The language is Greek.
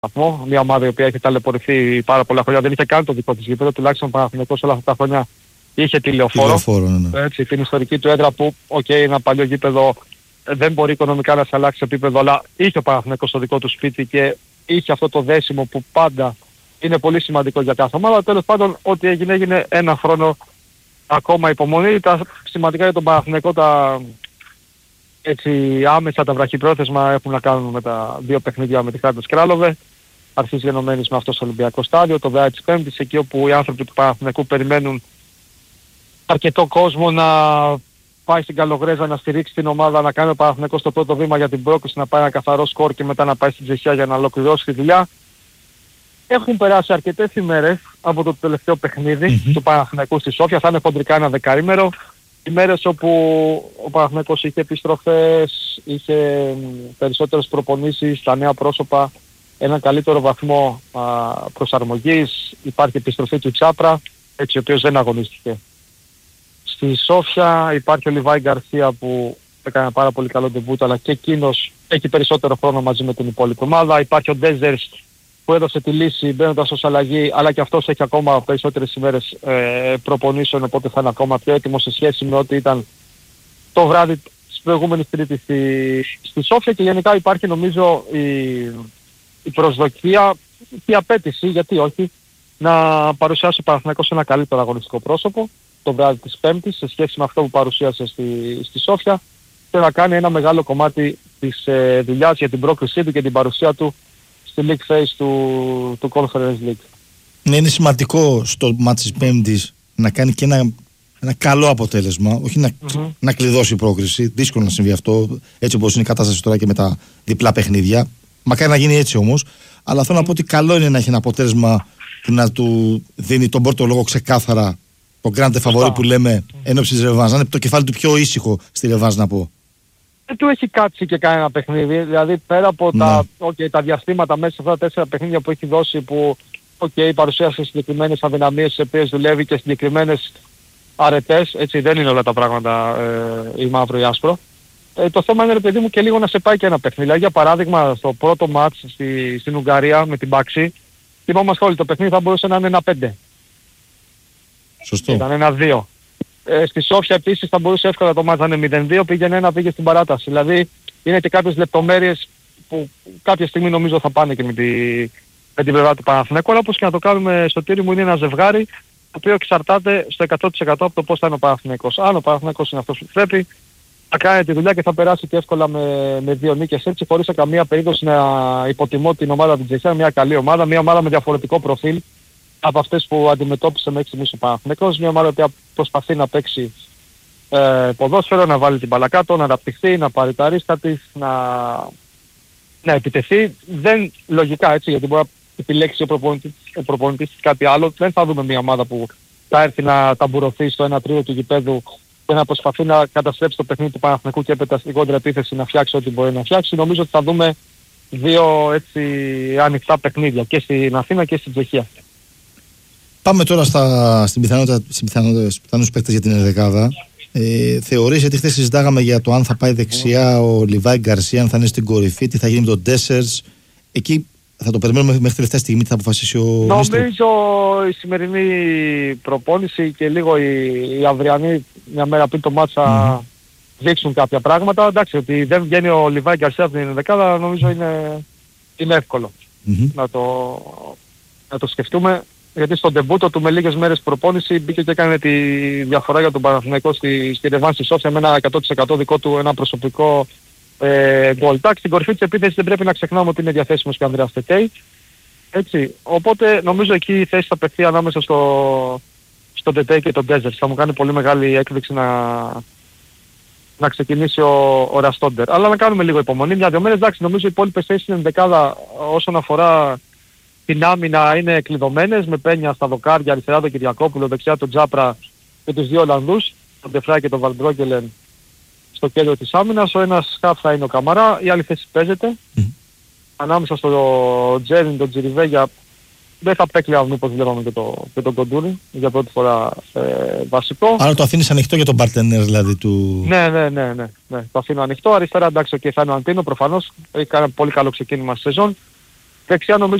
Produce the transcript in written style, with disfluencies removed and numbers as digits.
βαθμό. Μια ομάδα η οποία έχει ταλαιπωρηθεί πάρα πολλά χρόνια. Δεν είχε καν το δικό της γήπεδο, τουλάχιστον ο Παναθηναϊκός όλα αυτά τα χρόνια είχε τη Λεωφόρο. Ναι. Έτσι, την ιστορική του έδρα που, ένα παλιό γήπεδο δεν μπορεί οικονομικά να σε αλλάξει επίπεδο, αλλά είχε ο Παναθηναϊκός το δικό του σπίτι και είχε αυτό το δέσιμο που πάντα είναι πολύ σημαντικό για κάθε ομάδα. Τέλος πάντων, ό,τι έγινε ένα χρόνο ακόμα υπομονή. Τα σημαντικά για τον Παναθηναϊκό, άμεσα τα βραχυπρόθεσμα έχουν να κάνουν με τα δύο παιχνίδια με τη Χάρτας Κράλοβε. Αρχής γενομένης με αυτό στο Ολυμπιακό στάδιο, το ΔΑΕ της Πέμπτης, εκεί όπου οι άνθρωποι του Παναθηναϊκού περιμένουν αρκετό κόσμο να πάει στην Καλογρέζα, να στηρίξει την ομάδα, να κάνει ο Παναθηναϊκός το πρώτο βήμα για την πρόκριση, να πάει ένα καθαρό σκορ και μετά να πάει στην Τσεχία για να ολοκληρώσει τη δουλειά. Έχουν περάσει αρκετές ημέρες από το τελευταίο παιχνίδι του Παναθηναϊκού στη Σόφια, θα είναι χοντρικά ένα δεκαήμερο. Ημέρες όπου ο Παναθηναϊκός είχε επιστροφές, είχε περισσότερες προπονήσεις, τα νέα πρόσωπα, έναν καλύτερο βαθμό προσαρμογής, υπάρχει επιστροφή του Τσάπρα, έτσι ο οποίος δεν αγωνίστηκε. Στη Σόφια υπάρχει ο Λιβάη Γκαρσία που έκανε ένα πάρα πολύ καλό ντεμπούτ, αλλά και εκείνος έχει περισσότερο χρόνο μαζί με την υπόλοιπη ομάδα. Υπάρχει ο Ντέζερς που έδωσε τη λύση μπαίνοντας ως αλλαγή, αλλά και αυτός έχει ακόμα περισσότερες ημέρες προπονήσεων, οπότε θα είναι ακόμα πιο έτοιμο σε σχέση με ό,τι ήταν το βράδυ της προηγούμενης Τρίτης στη Σόφια. Και γενικά υπάρχει νομίζω η προσδοκία και η απέτηση, γιατί όχι, να παρουσιάσει ο Παναθηναϊκός ένα καλύτερο αγωνιστικό πρόσωπο το βράδυ της Πέμπτης σε σχέση με αυτό που παρουσίασε στη Σόφια και να κάνει ένα μεγάλο κομμάτι της δουλειάς για την πρόκρισή του και την παρουσία του στη League Phase του Conference League. Ναι, είναι σημαντικό στο μάτς της Πέμπτης να κάνει και ένα καλό αποτέλεσμα, όχι να κλειδώσει η πρόκριση. Δύσκολο να συμβεί αυτό, έτσι όπως είναι η κατάσταση τώρα και με τα διπλά παιχνίδια. Μακάρι να γίνει έτσι όμως, αλλά θέλω να πω ότι καλό είναι να έχει ένα αποτέλεσμα που να του δίνει τον πρώτο λόγο ξεκάθαρα, τον grande favori που λέμε ένωψη της ρεβάνς. Να είναι το κεφάλι του πιο ήσυχο στη ρεβάνς, να πω. Δεν του έχει κάτσει και κάνει ένα παιχνίδι, δηλαδή πέρα από τα διαστήματα μέσα σε αυτά τα 4 παιχνίδια που έχει δώσει, που παρουσίασε συγκεκριμένες αδυναμίες στις οποίες δουλεύει και συγκεκριμένες αρετές, έτσι δεν είναι όλα τα πράγματα η μαύρο ή άσπρο. Το θέμα είναι, ρε παιδί μου, και λίγο να σε πάει και ένα παιχνίδι. Για παράδειγμα, στο πρώτο μάτς στην Ουγγαρία με την Πάξη, θυμόμαστε όλοι, το παιχνίδι θα μπορούσε να είναι 1-5. Σωστό. Ήταν 1-2. Στη Σόφια επίσης θα μπορούσε εύκολα το μάτς να είναι 0-2, πήγαινε 1, πήγε στην παράταση. Δηλαδή είναι και κάποιες λεπτομέρειες που κάποια στιγμή νομίζω θα πάνε και με την πλευρά του Παναθηναϊκού, αλλά όπως και να το κάνουμε, Σωτήρη μου, είναι ένα ζευγάρι το οποίο εξαρτάται στο 100% από το πώς θα είναι ο Παναθηναϊκός. Αν ο Παναθηναϊκός είναι αυτός που πρέπει, θα κάνει τη δουλειά και θα περάσει και εύκολα με 2 νίκες, έτσι, χωρίς σε καμία περίπτωση να υποτιμώ την ομάδα του Τσεχία, μια καλή ομάδα, μια ομάδα με διαφορετικό προφίλ από αυτές που αντιμετώπισε μέχρι στιγμής ο Παναθηναϊκός, μια ομάδα που προσπαθεί να παίξει ποδόσφαιρο, να βάλει την μπάλα κάτω, να αναπτυχθεί, να πάρει τα ρίσκα της, να επιτεθεί. Δεν λογικά, έτσι, γιατί μπορεί να επιλέξει ο προπονητής κάτι άλλο. Δεν θα δούμε μια ομάδα που θα έρθει να ταμπουρωθεί στο 1/3 του γηπέδου και να προσπαθεί να καταστρέψει το παιχνίδι του Παναθηναϊκού και έπειτα στην κόντρα επίθεση να φτιάξει ό,τι μπορεί να φτιάξει. Νομίζω ότι θα δούμε 2 έτσι ανοιχτά παιχνίδια και στην Αθήνα και στην Τσεχία. Πάμε τώρα στους πιθανούς παίκτες για την ενδεκάδα. Θεωρείς, γιατί χθες συζητάγαμε για το αν θα πάει δεξιά ο Λιβάη Γκαρσία, αν θα είναι στην κορυφή, τι θα γίνει με τον Ντέσσερς. Εκεί θα το περιμένουμε μέχρι τελευταία στιγμή, τι θα αποφασίσει ο Μίστρου. Νομίζω η σημερινή προπόνηση και λίγο η αυριανή, μια μέρα πριν το μάτς, θα δείξουν κάποια πράγματα. Εντάξει, ότι δεν βγαίνει ο Λιβάη Γκαρσία από την ενδεκάδα, νομίζω είναι εύκολο να το σκεφτούμε. Γιατί στον τεμπούτο του με λίγες μέρες προπόνηση μπήκε και έκανε τη διαφορά για τον Παναθηναϊκό στη ρεβάνς στη Σόφια με ένα 100% δικό του, ένα προσωπικό γκολ. Στην κορυφή της επίθεσης δεν πρέπει να ξεχνάμε ότι είναι διαθέσιμος και ο Ανδρέας Τετέι. Έτσι, οπότε νομίζω εκεί η θέση θα παιχθεί ανάμεσα στον Τετέι και τον Ντέζερς. Θα μου κάνει πολύ μεγάλη έκπληξη να ξεκινήσει ο Ραστόντερ. Αλλά να κάνουμε λίγο υπομονή, 1-2 μέρες. Εντάξει, νομίζω οι υπόλοιπες θέσεις στην ενδεκάδα όσον αφορά την άμυνα είναι κλειδωμένες, με Πένια στα δοκάρια, αριστερά τον Κυριακόπουλο, δεξιά τον Τζάπρα και τους 2 Ολλανδούς, τον Ντεφράι και τον Βαλμπρόγκελεν στο κέντρο της άμυνας. Ο ένας σκάφ θα είναι ο Καμαρά, η άλλη θέση παίζεται. Ανάμεσα στο Τζέριν, τον Τζιριβέγια, δεν θα παίξει μήπως βλέπαμε και τον Κοντούρι για πρώτη φορά βασικό. Άρα το αφήνεις ανοιχτό για τον παρτενέρ δηλαδή του... Ναι, το αφήνω ανοιχτό. Αριστερά εντάξει, θα είναι ο Αντίνο προφανώς, έχει κάνει πολύ καλό ξεκίνημα στη σεζόν. Δεξιά νομίζω